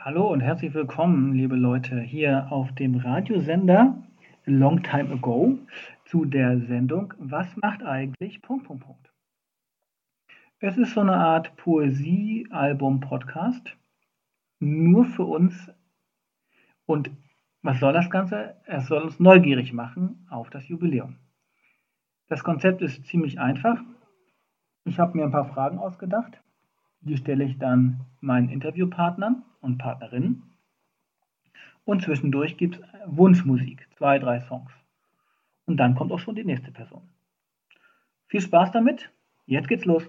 Hallo und herzlich willkommen, liebe Leute, hier auf dem Radiosender Long Time Ago zu der Sendung Was macht eigentlich... Es ist so eine Art Poesie-Album-Podcast, nur für uns. Und was soll das Ganze? Es soll uns neugierig machen auf das Jubiläum. Das Konzept ist ziemlich einfach. Ich habe mir ein paar Fragen ausgedacht. Die stelle ich dann meinen Interviewpartnern und Partnerinnen. Und zwischendurch gibt es Wunschmusik, 2, 3 Songs. Und dann kommt auch schon die nächste Person. Viel Spaß damit. Jetzt geht's los.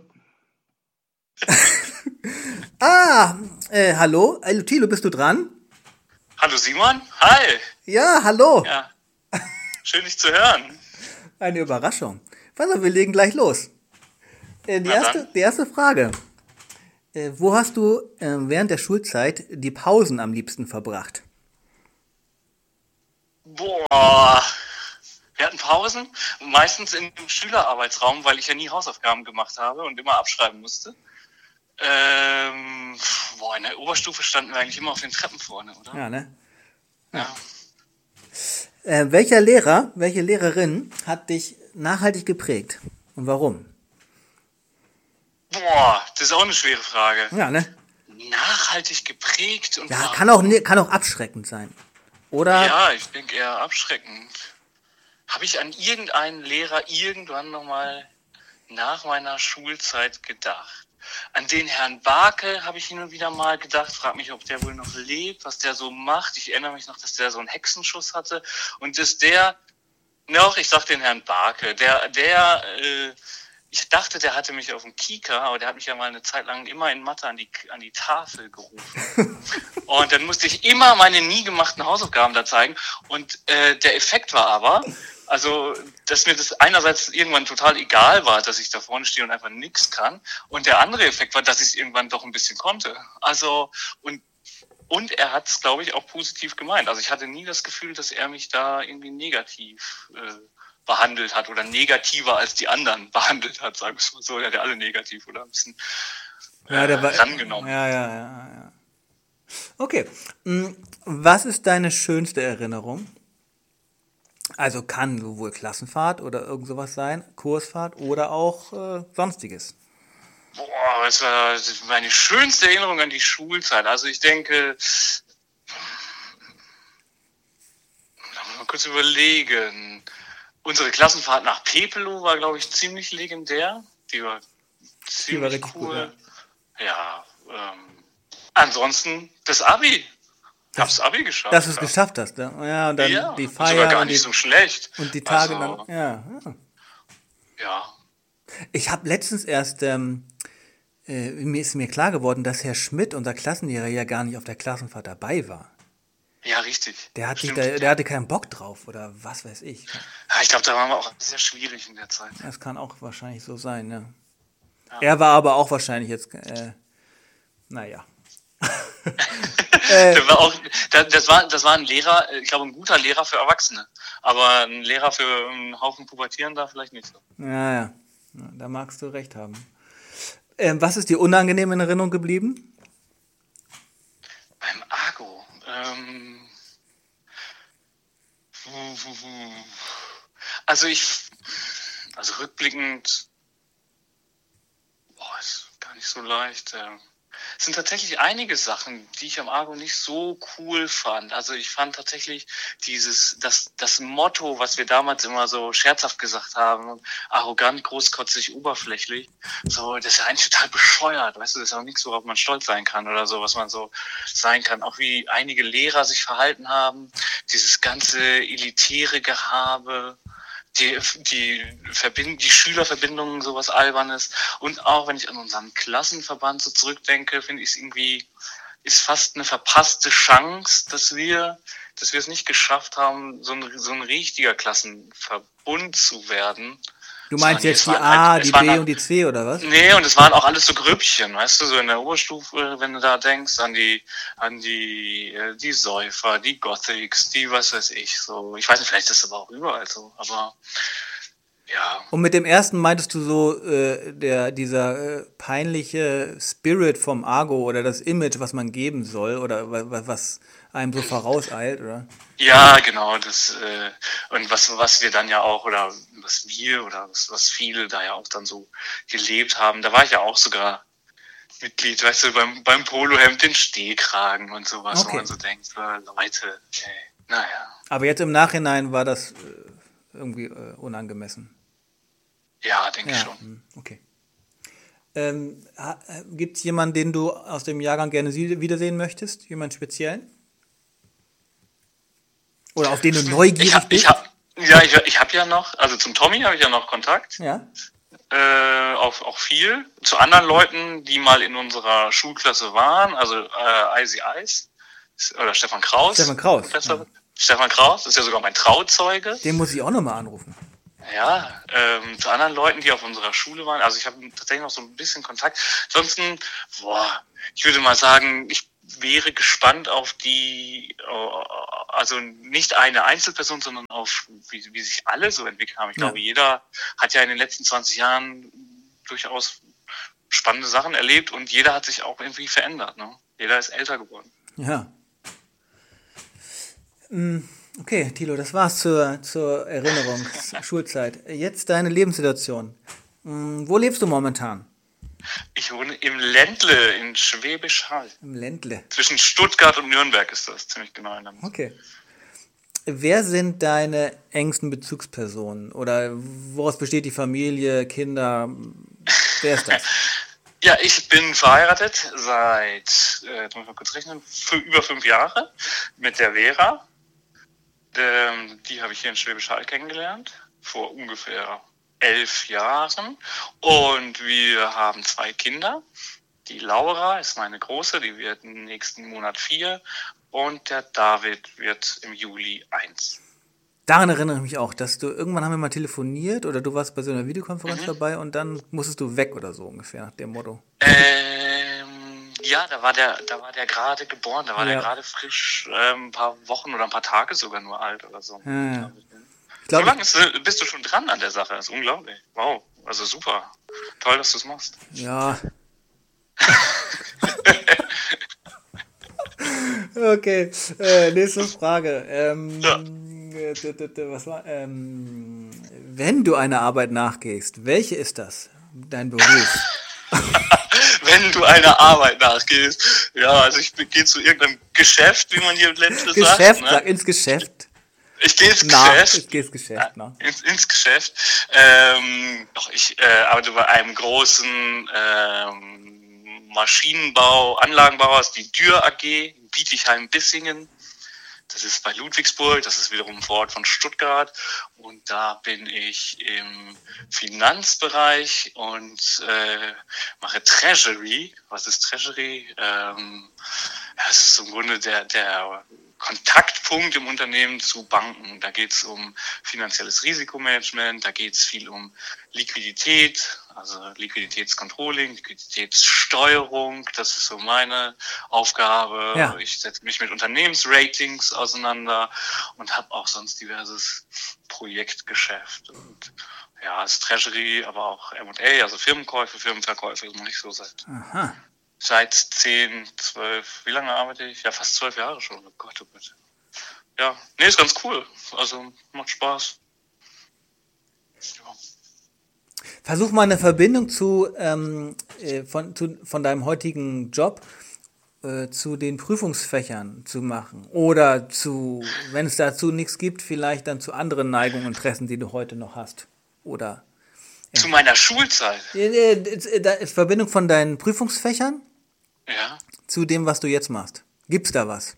Hallo? Hallo Thilo, bist du dran? Hallo Simon, hi. Ja, hallo. Ja, schön dich zu hören. Eine Überraschung. Also, wir legen gleich los. Die erste Frage. Wo hast du während der Schulzeit die Pausen am liebsten verbracht? Boah, wir hatten Pausen, meistens im Schülerarbeitsraum, weil ich ja nie Hausaufgaben gemacht habe und immer abschreiben musste. In der Oberstufe standen wir eigentlich immer auf den Treppen vorne, oder? Ja, ne? Ja. Welche Lehrerin hat dich nachhaltig geprägt? Und warum? Boah, das ist auch eine schwere Frage. Ja, ne? Nachhaltig geprägt und Ja, warum? kann auch abschreckend sein. Oder? Ja, ich denke eher abschreckend. Habe ich an irgendeinen Lehrer irgendwann nochmal nach meiner Schulzeit gedacht? An den Herrn Barke habe ich hin und wieder mal gedacht, frag mich, ob der wohl noch lebt, was der so macht. Ich erinnere mich noch, dass der so einen Hexenschuss hatte und dass ich sag den Herrn Barke, ich dachte, der hatte mich auf dem Kieker, aber der hat mich ja mal eine Zeit lang immer in Mathe an die Tafel gerufen. Und dann musste ich immer meine nie gemachten Hausaufgaben da zeigen. Und der Effekt war aber, also, dass mir das einerseits irgendwann total egal war, dass ich da vorne stehe und einfach nichts kann. Und der andere Effekt war, dass ich es irgendwann doch ein bisschen konnte. Also, und er hat es, glaube ich, auch positiv gemeint. Also ich hatte nie das Gefühl, dass er mich da irgendwie negativ behandelt hat oder negativer als die anderen behandelt hat, sagen wir es mal so. Er hat ja alle negativ oder ein bisschen rangenommen. Ja. Okay. Was ist deine schönste Erinnerung? Also kann sowohl Klassenfahrt oder irgend sowas sein, Kursfahrt oder auch Sonstiges. Boah, das war meine schönste Erinnerung an die Schulzeit. Also ich denke, mal kurz überlegen. Unsere Klassenfahrt nach Pepelo war, glaube ich, ziemlich legendär. Die war ziemlich cool. Ja, ansonsten das Abi. Ich hab's Abi geschafft. Dass du es geschafft hast, ne? Ja, und dann die Feier. Sogar gar nicht so schlecht. Und die Tage dann, ja. Ich habe letztens erst, ist mir klar geworden, dass Herr Schmidt, unser Klassenlehrer, ja gar nicht auf der Klassenfahrt dabei war. Ja, richtig. Der hatte keinen Bock drauf oder was weiß ich. Ja, ich glaube, da waren wir auch sehr schwierig in der Zeit. Das kann auch wahrscheinlich so sein, ne? Ja. Er war aber auch wahrscheinlich jetzt, naja. Das war ein Lehrer, ich glaube, ein guter Lehrer für Erwachsene. Aber ein Lehrer für einen Haufen Pubertierender vielleicht nicht so. Ja, da magst du recht haben. Was ist dir unangenehm in Erinnerung geblieben? Beim Argo. Also rückblickend, ist gar nicht so leicht. Es sind tatsächlich einige Sachen, die ich am Argo nicht so cool fand. Also ich fand tatsächlich das Motto, was wir damals immer so scherzhaft gesagt haben, arrogant, großkotzig, oberflächlich, so, das ist ja eigentlich total bescheuert, weißt du, das ist auch nichts, worauf man stolz sein kann oder so, was man so sein kann. Auch wie einige Lehrer sich verhalten haben, dieses ganze elitäre Gehabe, die Schülerverbindungen, sowas Albernes. Und auch wenn ich an unseren Klassenverband so zurückdenke, finde ich es irgendwie, ist fast eine verpasste Chance, dass wir es nicht geschafft haben, so ein richtiger Klassenverbund zu werden. Du meinst jetzt die A, die B und die C oder was? Nee, und es waren auch alles so Grüppchen, weißt du, so in der Oberstufe, wenn du da denkst, an die Säufer, die Gothics, die was weiß ich, so. Ich weiß nicht, vielleicht ist das aber auch überall so, aber Ja. Und mit dem ersten meintest du so, dieser peinliche Spirit vom Argo oder das Image, was man geben soll oder was einem so vorauseilt, oder? Ja, genau, und was wir dann ja auch, oder was wir oder was viele da ja auch dann so gelebt haben, da war ich ja auch sogar Mitglied, weißt du, beim Polohemd, den Stehkragen und sowas, wo Okay. man so denkt, Leute, naja. Aber jetzt im Nachhinein war das irgendwie unangemessen. Ja, denke ich Ja, schon. okay. Gibt es jemanden, den du aus dem Jahrgang gerne wiedersehen möchtest? Jemand speziellen? Oder auf den du neugierig bist? Ich habe ja noch, also zum Tommy habe ich ja noch Kontakt, Ja. auch viel. Zu anderen Leuten, die mal in unserer Schulklasse waren, also Icy Ice oder Stefan Kraus. Stefan Kraus. Ja. Stefan Kraus ist ja sogar mein Trauzeuge. Den muss ich auch nochmal anrufen. Ja, zu anderen Leuten, die auf unserer Schule waren. Also ich habe tatsächlich noch so ein bisschen Kontakt. Ansonsten, ich würde mal sagen, ich wäre gespannt auf also nicht eine Einzelperson, sondern auf, wie sich alle so entwickelt haben. Ich glaube, jeder hat ja in den letzten 20 Jahren durchaus spannende Sachen erlebt und jeder hat sich auch irgendwie verändert. Ne? Jeder ist älter geworden. Ja. Okay, Thilo, das war's zur Erinnerung, Schulzeit. Jetzt deine Lebenssituation. Wo lebst du momentan? Ich wohne im Ländle in Schwäbisch Hall. Im Ländle. Zwischen Stuttgart und Nürnberg ist das, ziemlich genau in der Mitte. Okay. Wer sind deine engsten Bezugspersonen? Oder woraus besteht die Familie, Kinder? Wer ist das? Ja, ich bin verheiratet seit, jetzt muss ich mal kurz rechnen, über 5 Jahre mit der Vera. Die habe ich hier in Schwäbisch Hall kennengelernt, vor ungefähr 11 Jahren. Und wir haben 2 Kinder. Die Laura ist meine Große, die wird im nächsten Monat 4. Und der David wird im Juli 1. Daran erinnere ich mich auch, dass du irgendwann haben wir mal telefoniert oder du warst bei so einer Videokonferenz dabei und dann musstest du weg oder so ungefähr, nach dem Motto. Ja, da war der gerade geboren, da war der gerade frisch, ein paar Wochen oder ein paar Tage sogar nur alt oder so. Ja. So lange bist du schon dran an der Sache, das ist unglaublich. Wow, also super. Toll, dass du es machst. Ja. Okay, nächste Frage. Was war? Wenn du einer Arbeit nachgehst, welche ist das? Dein Beruf? Wenn du einer Arbeit nachgehst. Ja, also ich gehe zu irgendeinem Geschäft, wie man hier im Ländle sagt. Geschäft, Ne? sag ins Geschäft. Ich gehe ins Geschäft. Ich gehe ins Geschäft, ne? Ins Geschäft. Ich arbeite bei einem großen Maschinenbau, Anlagenbauer, ist die Dürr AG in Bietigheim-Bissingen. Das ist bei Ludwigsburg, das ist wiederum vor Ort von Stuttgart. Und da bin ich im Finanzbereich und mache Treasury. Was ist Treasury? Es ist im Grunde der Kontaktpunkt im Unternehmen zu Banken. Da geht es um finanzielles Risikomanagement, da geht es viel um Liquidität, also Liquiditätscontrolling, Liquiditätssteuerung, das ist so meine Aufgabe. Ja. Ich setze mich mit Unternehmensratings auseinander und habe auch sonst diverses Projektgeschäft. Und ja, das Treasury, aber auch M&A, also Firmenkäufe, Firmenverkäufe, das mache ich so seit 10, 12, wie lange arbeite ich? Ja, fast 12 Jahre schon. Oh Gott, oh Gott. Ja, nee, ist ganz cool. Also, macht Spaß. Ja. Versuch mal eine Verbindung von deinem heutigen Job zu den Prüfungsfächern zu machen. Oder wenn es dazu nichts gibt, vielleicht dann zu anderen Neigungen und Interessen, die du heute noch hast. Oder zu meiner Schulzeit? Verbindung von deinen Prüfungsfächern zu dem, was du jetzt machst. Gibt's da was?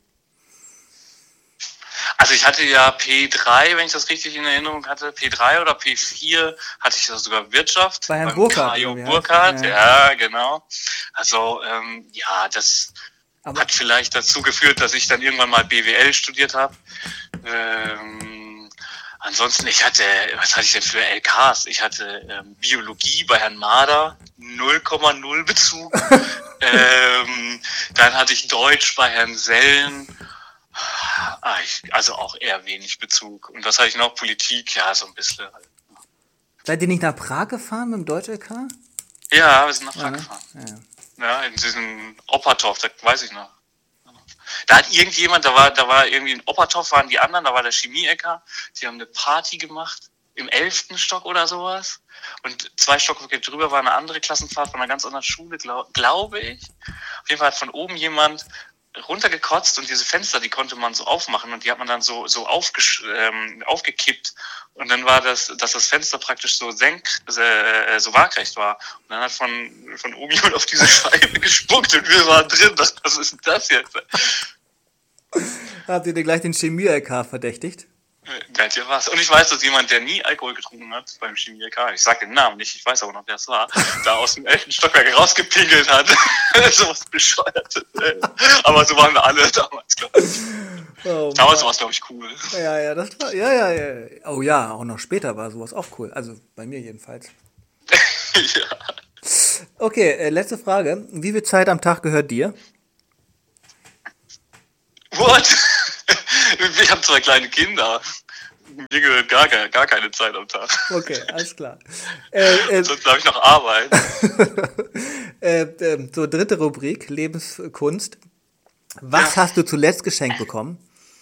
Also ich hatte ja P3, wenn ich das richtig in Erinnerung hatte, P3 oder P4 hatte ich ja sogar Wirtschaft. Bei Herrn Burkhardt. Burkhardt, ja, genau. Also das hat vielleicht dazu geführt, dass ich dann irgendwann mal BWL studiert habe. Ansonsten, was hatte ich denn für LKs? Ich hatte Biologie bei Herrn Mader, 0,0 Bezug. Dann hatte ich Deutsch bei Herrn Sellen. Also auch eher wenig Bezug. Und was hatte ich noch? Politik, ja, so ein bisschen. Seid ihr nicht nach Prag gefahren mit dem Deutsch-LK? Ja, wir sind nach Prag ne? gefahren. Ja. Ja, in diesem Oppertorf, da weiß ich noch. Da hat irgendjemand, da war irgendwie in Oppertorf, waren die anderen, da war der Chemie-Ecker, die haben eine Party gemacht, im 11. Stock oder sowas. Und 2 Stockwerke drüber war eine andere Klassenfahrt von einer ganz anderen Schule, glaube ich. Auf jeden Fall hat von oben jemand runtergekotzt und diese Fenster, die konnte man so aufmachen und die hat man dann so aufgekippt. Und dann war dass das Fenster praktisch so so waagrecht war. Und dann hat von oben jemand auf diese Scheibe gespuckt und wir waren drin. Was ist denn das jetzt? Habt ihr denn gleich den Chemie-LK verdächtigt? Merkt ihr was? Und ich weiß, dass jemand, der nie Alkohol getrunken hat, beim Chemie-LK, ich sag den Namen nicht, ich weiß aber noch, wer es war, da aus dem 11. Stockwerk rausgepinkelt hat. Sowas Bescheuertes. Aber so waren wir alle damals, glaube ich. Oh, Damals war es, glaube ich, cool. Ja, das war, ja. Oh ja, auch noch später war sowas auch cool. Also bei mir jedenfalls. Ja. Okay, letzte Frage. Wie viel Zeit am Tag gehört dir? What? Ich habe 2 kleine Kinder. Mir gehört gar keine Zeit am Tag. Okay, alles klar. Sonst habe ich noch Arbeit. So, dritte Rubrik, Lebenskunst. Was hast du zuletzt geschenkt bekommen?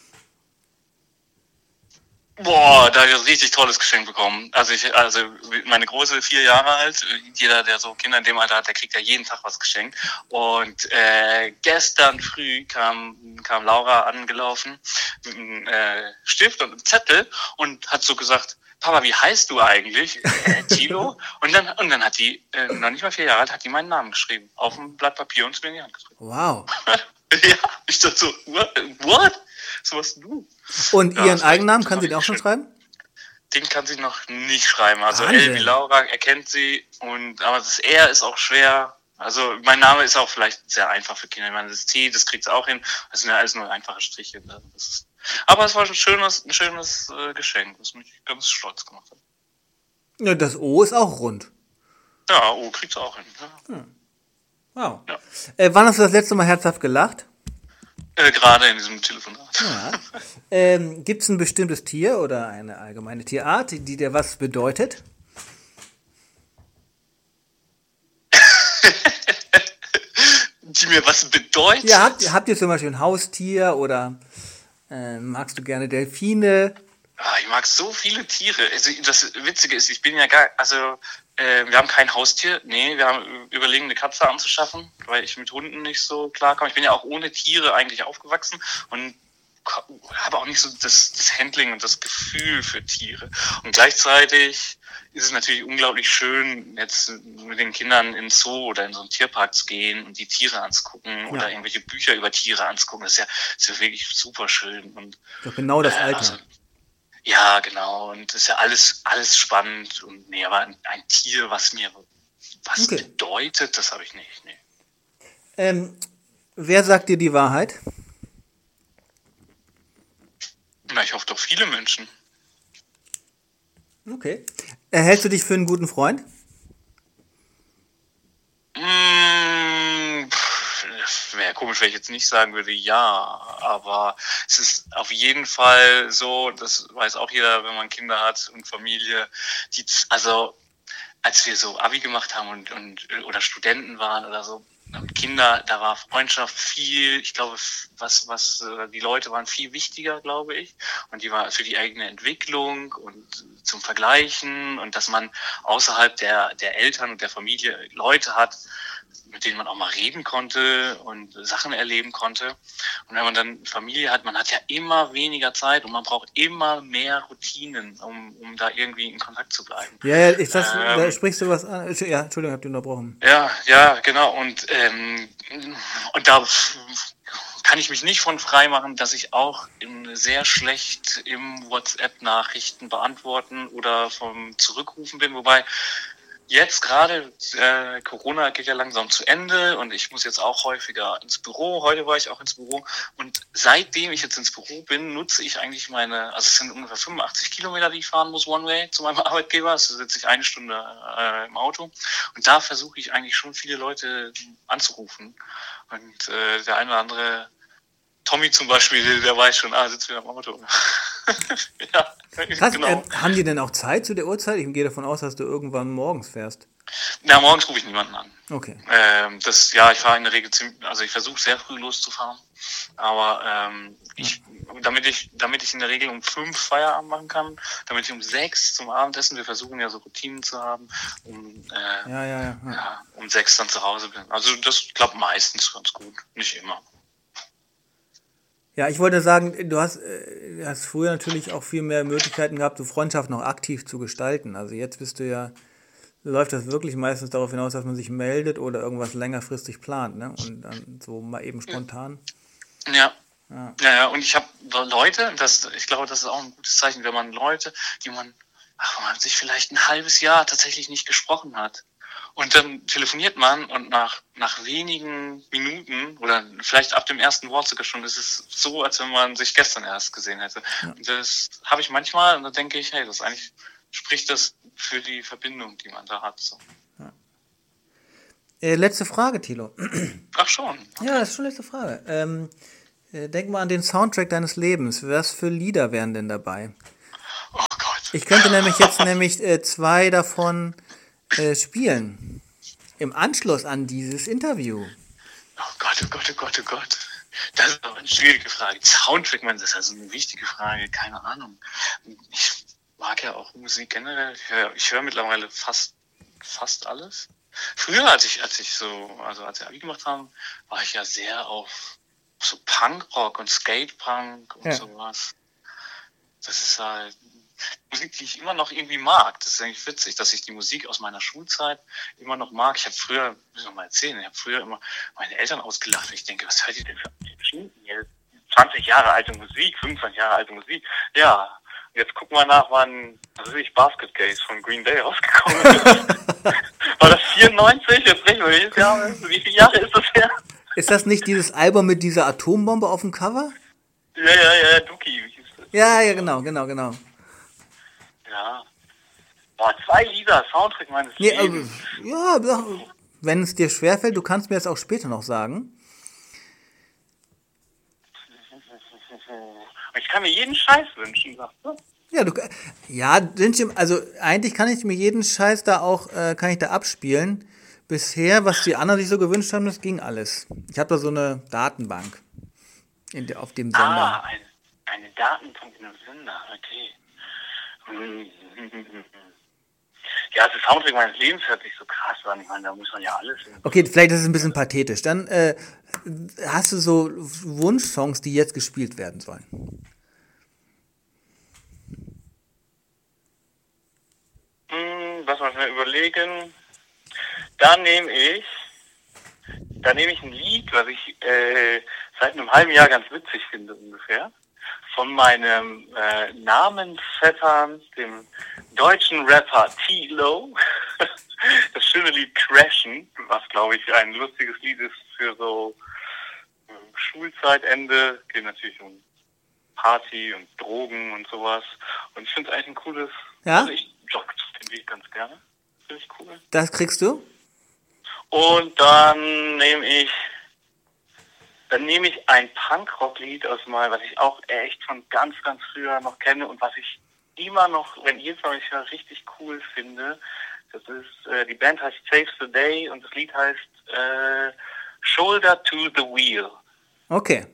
Boah, da habe ich ein richtig tolles Geschenk bekommen. Also meine Große 4 Jahre alt. Jeder, der so Kinder in dem Alter hat, der kriegt ja jeden Tag was geschenkt. Und gestern früh kam Laura angelaufen mit einem Stift und einem Zettel und hat so gesagt: Papa, wie heißt du eigentlich? Tilo? Und dann hat die, noch nicht mal 4 Jahre alt, hat die meinen Namen geschrieben. Auf ein Blatt Papier und es mir in die Hand gedrückt. Wow. Ja, ich dachte so, what? So was du? Und Ja, ihren das Eigennamen war kann sie den auch schön. schon schreiben? Den kann sie noch nicht schreiben. Also Wahnsinn. L wie Laura erkennt sie, aber das R ist auch schwer. Also mein Name ist auch vielleicht sehr einfach für Kinder. Ich meine, das T, das kriegt sie auch hin. Das sind ja alles nur einfache Striche. Aber es war ein schönes Geschenk, was mich ganz stolz gemacht hat. Ja, das O ist auch rund. Ja, oh, kriegt sie auch hin. Ja. Wow. Ja. Wann hast du das letzte Mal herzhaft gelacht? Gerade in diesem Telefonat. Ja. Gibt es ein bestimmtes Tier oder eine allgemeine Tierart, die dir was bedeutet? Die mir was bedeutet? Ja, habt ihr zum Beispiel ein Haustier oder magst du gerne Delfine? Ich mag so viele Tiere. Also das Witzige ist, ich bin ja wir haben kein Haustier. Nee, wir haben überlegen, eine Katze anzuschaffen, weil ich mit Hunden nicht so klarkomme. Ich bin ja auch ohne Tiere eigentlich aufgewachsen und habe auch nicht so das Handling und das Gefühl für Tiere. Und gleichzeitig ist es natürlich unglaublich schön, jetzt mit den Kindern in den Zoo oder in so einen Tierpark zu gehen und die Tiere anzugucken oder irgendwelche Bücher über Tiere anzugucken. Das ist ja wirklich super schön. Und Doch genau das Alter. ja, genau. Und das ist ja alles spannend. Und nee, aber ein Tier, was mir was bedeutet, das habe ich nicht. Nee. Wer sagt dir die Wahrheit? Na, ich hoffe doch viele Menschen. Okay. Hältst du dich für einen guten Freund? Wäre komisch, wenn ich jetzt nicht sagen würde, ja. Aber es ist auf jeden Fall so, das weiß auch jeder, wenn man Kinder hat und Familie, also als wir so Abi gemacht haben oder Studenten waren oder so, Kinder, da war Freundschaft viel, ich glaube, die Leute waren viel wichtiger, glaube ich. Und die war für die eigene Entwicklung und zum Vergleichen und dass man außerhalb der Eltern und der Familie Leute hat, mit denen man auch mal reden konnte und Sachen erleben konnte. Und wenn man dann Familie hat, man hat ja immer weniger Zeit und man braucht immer mehr Routinen, um da irgendwie in Kontakt zu bleiben. Ja, da sprichst du was an. Ja, Entschuldigung, hab dich unterbrochen. Ja, genau. Und da kann ich mich nicht von frei machen, dass ich auch sehr schlecht im WhatsApp-Nachrichten beantworten oder vom Zurückrufen bin, wobei jetzt gerade, Corona geht ja langsam zu Ende und ich muss jetzt auch häufiger ins Büro. Heute war ich auch ins Büro und seitdem ich jetzt ins Büro bin, nutze ich eigentlich also es sind ungefähr 85 Kilometer, die ich fahren muss, One-Way zu meinem Arbeitgeber. Also sitze ich 1 Stunde im Auto und da versuche ich eigentlich schon viele Leute anzurufen. Und der eine oder andere, Tommy zum Beispiel, der weiß schon, sitzt wieder im Auto. Ja, Krass, genau. haben die denn auch Zeit zu der Uhrzeit? Ich gehe davon aus, dass du irgendwann morgens fährst. Ja, morgens rufe ich niemanden an. Okay. Ich fahre in der Regel ich versuche sehr früh loszufahren, aber damit ich in der Regel um 5 Feierabend machen kann, damit ich um 6 zum Abendessen, wir versuchen ja so Routinen zu haben, um 6 dann zu Hause bin. Also das klappt meistens ganz gut, nicht immer. Ja, ich wollte sagen, du hast früher natürlich auch viel mehr Möglichkeiten gehabt, so Freundschaften noch aktiv zu gestalten. Also jetzt läuft das wirklich meistens darauf hinaus, dass man sich meldet oder irgendwas längerfristig plant, ne? Und dann so mal eben spontan. Ja. Ja, und ich habe Leute, ich glaube, das ist auch ein gutes Zeichen, wenn man Leute, wo man sich vielleicht ein halbes Jahr tatsächlich nicht gesprochen hat. Und dann telefoniert man und nach wenigen Minuten oder vielleicht ab dem ersten Wort sogar schon, ist es so, als wenn man sich gestern erst gesehen hätte. Ja. Und das habe ich manchmal und da denke ich, hey, das eigentlich spricht das für die Verbindung, die man da hat. So. Ja. Letzte Frage, Thilo. Ach schon? Okay. Ja, das ist schon letzte Frage. Denk mal an den Soundtrack deines Lebens. Was für Lieder wären denn dabei? Oh Gott. Ich könnte nämlich 2 davon spielen. Im Anschluss an dieses Interview. Oh Gott, oh Gott, oh Gott, oh Gott. Das ist aber eine schwierige Frage. Soundtrack, das ist also eine wichtige Frage. Keine Ahnung. Ich mag ja auch Musik generell. Ich höre mittlerweile fast alles. Früher, als wir Abi gemacht haben, war ich ja sehr auf so Punkrock und Skatepunk und sowas. Das ist halt Musik, die ich immer noch irgendwie mag. Das ist eigentlich witzig, dass ich die Musik aus meiner Schulzeit immer noch mag. Ich habe früher, muss ich noch mal erzählen, immer meine Eltern ausgelacht. Ich denke, was hört ihr denn für Stunden hier? 20 Jahre alte Musik, 25 Jahre alte Musik. Ja, jetzt gucken wir nach, wann Basket Case von Green Day rausgekommen ist. War das 94? Jetzt rechnen wir jedes Jahr. Wie viele Jahre ist das her? Ist das nicht dieses Album mit dieser Atombombe auf dem Cover? Ja, Dookie, wie hieß das? Ja, genau. Ja. Boah, 2 Lieder, Soundtrack meines Lebens. Ja, wenn es dir schwerfällt, du kannst mir das auch später noch sagen. Ich kann mir jeden Scheiß wünschen, sagst du? Ja, also eigentlich kann ich mir jeden Scheiß da auch, kann ich da abspielen. Bisher, was die anderen sich so gewünscht haben, das ging alles. Ich habe da so eine Datenbank auf dem Sender. Eine Datenbank in einem Sender, okay. Ja, das Soundtrack meines Lebens hört sich so krass an. Ich meine, da muss man ja alles... Okay, vielleicht ist es ein bisschen pathetisch. Dann hast du so Wunschsongs, die jetzt gespielt werden sollen? Lass mal schnell überlegen. Da nehme ich ein Lied, was ich seit einem halben Jahr ganz witzig finde ungefähr. Von meinem Namensvettern, dem deutschen Rapper T-Lo. Das schöne Lied Crashen, was glaube ich ein lustiges Lied ist für so Schulzeitende. Geht natürlich um Party und Drogen und sowas. Und ich finde es eigentlich ein cooles... Ja? Also ich jogge das Lied ganz gerne. Finde ich cool. Das kriegst du? Und dann nehme ich ein Punkrock-Lied was ich auch echt von ganz, ganz früher noch kenne und was ich immer noch, jedes Mal, wenn ich höre, richtig cool finde. Das ist, die Band heißt Save the Day und das Lied heißt Shoulder to the Wheel. Okay,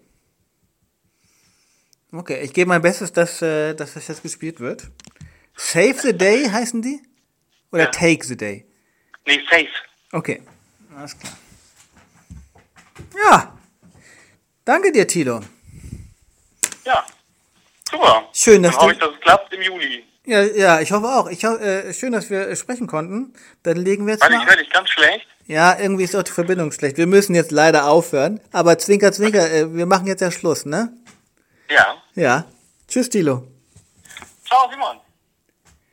ich gebe mein Bestes, dass das jetzt gespielt wird. Save the Day heißen die? Oder Take the Day? Nee, Save. Okay, alles klar. Ja, danke dir, Thilo. Ja, super. Schön, dass dann hoffe ich, dass es klappt im Juli. Ja, ich hoffe auch. Schön, dass wir sprechen konnten. Dann legen wir jetzt mal... Ich höre dich ganz schlecht. Ja, irgendwie ist auch die Verbindung schlecht. Wir müssen jetzt leider aufhören. Aber Zwinker, Zwinker, wir machen jetzt ja Schluss, ne? Ja. Ja. Tschüss, Thilo. Ciao, Simon.